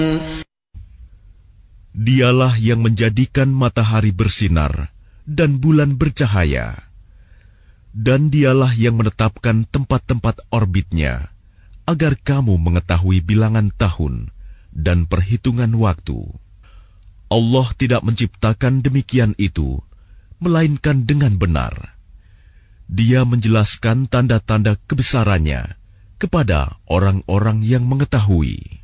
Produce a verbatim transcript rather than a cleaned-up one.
Dialah yang menjadikan matahari bersinar dan bulan bercahaya. Dan dialah yang menetapkan tempat-tempat orbitnya, agar kamu mengetahui bilangan tahun dan perhitungan waktu. Allah tidak menciptakan demikian itu, melainkan dengan benar. Dia menjelaskan tanda-tanda kebesarannya kepada orang-orang yang mengetahui.